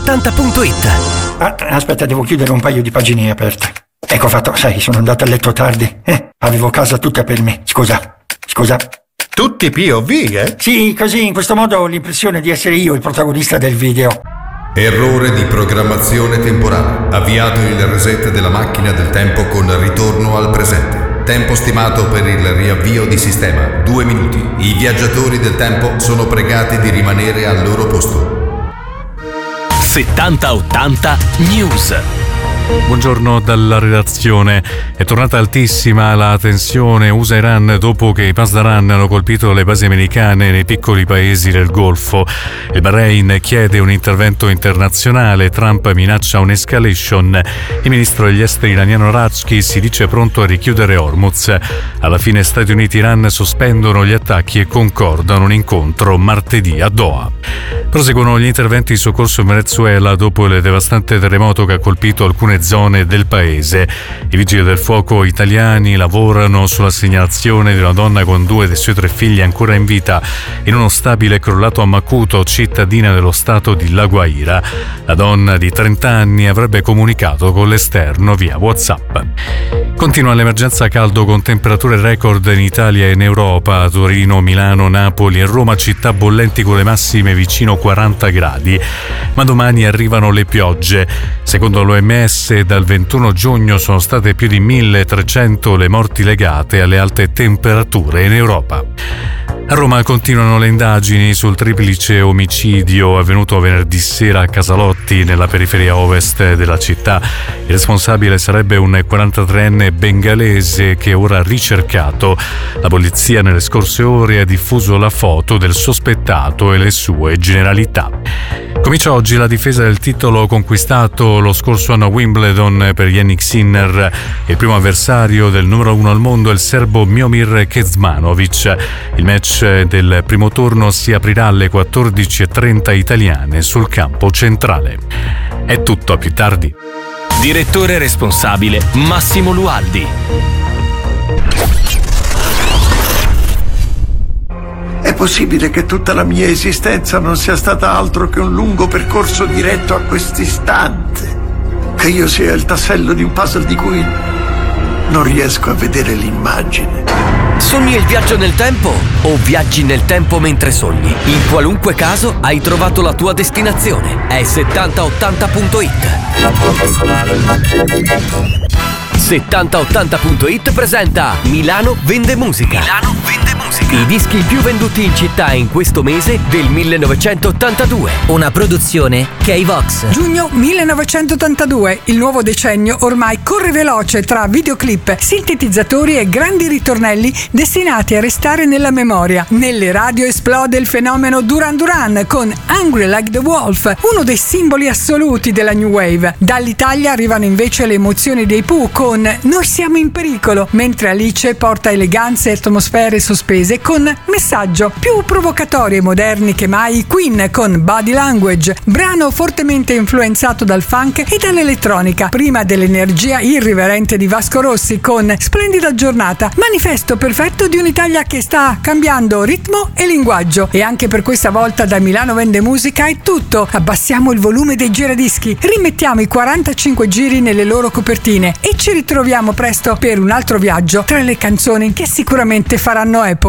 80.it. Aspetta, devo chiudere un paio di pagine aperte. Ecco fatto, sai, sono andato a letto tardi. Avevo casa tutta per me. Scusa. Tutti POV, eh? Sì, così, in questo modo ho l'impressione di essere io il protagonista del video. Errore di programmazione temporale. Avviato il reset della macchina del tempo con ritorno al presente. Tempo stimato per il riavvio di sistema, 2 minuti. I viaggiatori del tempo sono pregati di rimanere al loro posto. 70-80 News. Buongiorno dalla redazione. È tornata altissima la tensione USA-Iran dopo che i Pasdaran hanno colpito le basi americane nei piccoli paesi del Golfo. Il Bahrain chiede un intervento internazionale, Trump minaccia un'escalation. Il ministro degli esteri iraniano Rajki si dice pronto a richiudere Hormuz. Alla fine Stati Uniti e Iran sospendono gli attacchi e concordano un incontro martedì a Doha. Proseguono gli interventi di soccorso in Venezuela dopo il devastante terremoto che ha colpito alcune zone del paese. I vigili del fuoco italiani lavorano sulla segnalazione di una donna con 2 dei suoi 3 figli ancora in vita in uno stabile crollato a Macuto, cittadina dello stato di La Guaira. La donna di 30 anni avrebbe comunicato con l'esterno via WhatsApp. Continua l'emergenza caldo con temperature record in Italia e in Europa. Torino, Milano, Napoli e Roma, città bollenti con le massime vicino 40 gradi. Ma domani arrivano le piogge. Secondo l'OMS, dal 21 giugno sono state più di 1.300 le morti legate alle alte temperature in Europa. A Roma continuano le indagini sul triplice omicidio avvenuto venerdì sera a Casalotti, nella periferia ovest della città. Il responsabile sarebbe un 43enne bengalese che è ora ricercato. La polizia nelle scorse ore ha diffuso la foto del sospettato e le sue generalità. Comincia oggi la difesa del titolo conquistato lo scorso anno a Wimbledon per Jannik Sinner. Il primo avversario del numero 1 al mondo è il serbo Miomir Kecmanovic. Il match del primo turno si aprirà alle 14:30 italiane sul campo centrale. È tutto, a più tardi. Direttore responsabile Massimo Lualdi. È possibile che tutta la mia esistenza non sia stata altro che un lungo percorso diretto a quest'istante? Che io sia il tassello di un puzzle di cui non riesco a vedere l'immagine. Sogni il viaggio nel tempo o viaggi nel tempo mentre sogni? In qualunque caso hai trovato la tua destinazione. È 7080.it. 7080.it presenta Milano vende musica. I dischi più venduti in città in questo mese del 1982. Una produzione K-Vox. Giugno 1982, il nuovo decennio ormai corre veloce tra videoclip, sintetizzatori e grandi ritornelli destinati a restare nella memoria. Nelle radio esplode il fenomeno Duran Duran con Hungry Like the Wolf, uno dei simboli assoluti della New Wave. Dall'Italia arrivano invece le emozioni dei Pooh con Noi siamo in pericolo, mentre Alice porta eleganze e atmosfere sospese con Messaggio. Più provocatori e moderni che mai Queen con Body Language, brano fortemente influenzato dal funk e dall'elettronica, prima dell'energia irriverente di Vasco Rossi con Splendida giornata, manifesto perfetto di un'Italia che sta cambiando ritmo e linguaggio. E anche per questa volta da Milano vende musica è tutto. Abbassiamo il volume dei giradischi, rimettiamo i 45 giri nelle loro copertine e ci ritroviamo presto per un altro viaggio tra le canzoni che sicuramente faranno epoca.